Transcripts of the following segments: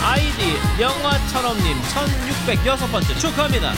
아이디 영화처럼님 1606번째 축하합니다.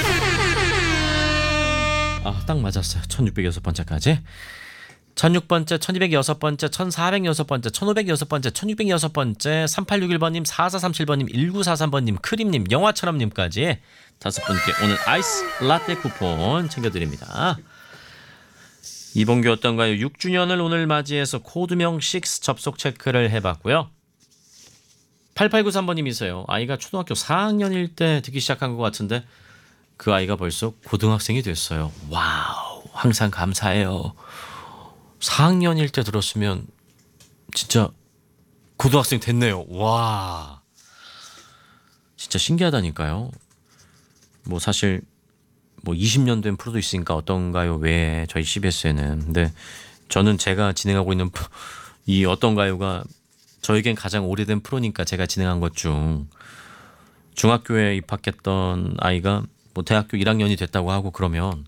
딱 맞았어요. 1606번째까지 1006번째, 1206번째, 1406번째, 1506번째, 1606번째, 3861번님, 4437번님, 1943번님, 크림님, 영화처럼님까지 5분께 오늘 아이스 라떼 쿠폰 챙겨드립니다. 이봉규 어떤가요? 6주년을 오늘 맞이해서 코드명 6 접속 체크를 해봤고요. 8893번님이세요. 아이가 초등학교 4학년일 때 듣기 시작한 것 같은데 그 아이가 벌써 고등학생이 됐어요. 와우, 항상 감사해요. 4학년일 때 들었으면 진짜 고등학생 됐네요. 와, 진짜 신기하다니까요. 뭐 사실 뭐 20년 된 프로도 있으니까 어떤가요 외에 저희 CBS에는. 근데 저는 제가 진행하고 있는 이 어떤가요가 저에겐 가장 오래된 프로니까 제가 진행한 것 중 중학교에 입학했던 아이가 뭐 대학교 1학년이 됐다고 하고 그러면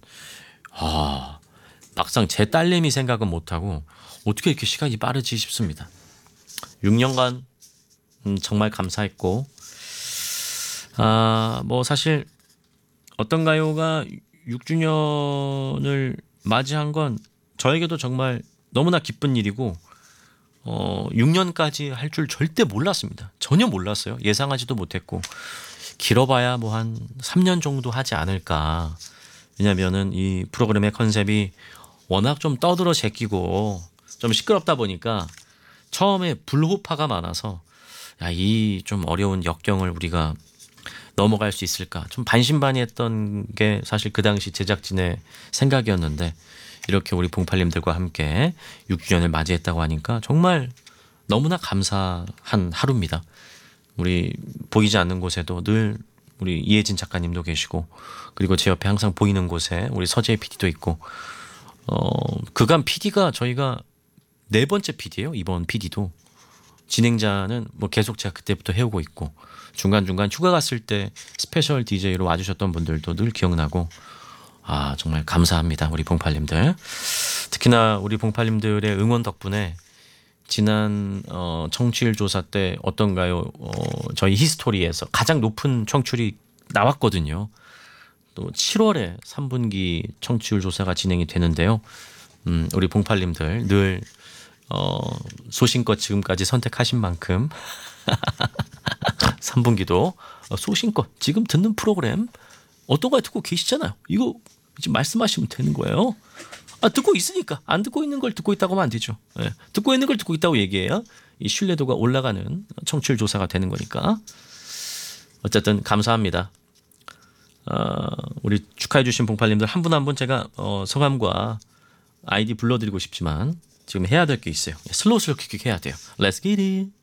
막상 제 딸내미 생각은 못하고 어떻게 이렇게 시간이 빠르지 싶습니다. 6년간 정말 감사했고 뭐 사실 어떤가요가 6주년을 맞이한 건 저에게도 정말 너무나 기쁜 일이고 6년까지 할 줄 절대 몰랐습니다. 전혀 몰랐어요. 예상하지도 못했고 길어봐야 뭐 한 3년 정도 하지 않을까. 왜냐면은 이 프로그램의 컨셉이 워낙 좀 떠들어 제끼고 좀 시끄럽다 보니까 처음에 불호파가 많아서 이 좀 어려운 역경을 우리가 넘어갈 수 있을까 좀 반신반의했던 게 사실 그 당시 제작진의 생각이었는데 이렇게 우리 봉팔님들과 함께 6주년을 맞이했다고 하니까 정말 너무나 감사한 하루입니다. 우리 보이지 않는 곳에도 늘 우리 이혜진 작가님도 계시고 그리고 제 옆에 항상 보이는 곳에 우리 서재희 PD도 있고 그간 PD가 저희가 4번째 PD예요. 이번 PD도 진행자는 뭐 계속 제가 그때부터 해오고 있고 중간중간 휴가 갔을 때 스페셜 DJ로 와주셨던 분들도 늘 기억나고 정말 감사합니다. 우리 봉팔님들. 특히나 우리 봉팔님들의 응원 덕분에 지난 청취율 조사 때 어떤가요? 저희 히스토리에서 가장 높은 청취율이 나왔거든요. 또 7월에 3분기 청취율 조사가 진행이 되는데요. 우리 봉팔님들 늘 소신껏 지금까지 선택하신 만큼 3분기도 소신껏 지금 듣는 프로그램 어떤 거 듣고 계시잖아요. 이거 지금 말씀하시면 되는 거예요. 듣고 있으니까 안 듣고 있는 걸 듣고 있다고 하면 안 되죠. 네. 듣고 있는 걸 듣고 있다고 얘기해야 이 신뢰도가 올라가는 청취율 조사가 되는 거니까. 어쨌든 감사합니다. 우리 축하해 주신 봉팔님들 한 분 한 분 제가 성함과 아이디 불러드리고 싶지만 지금 해야 될 게 있어요. 슬로우 킥 해야 돼요. Let's get it.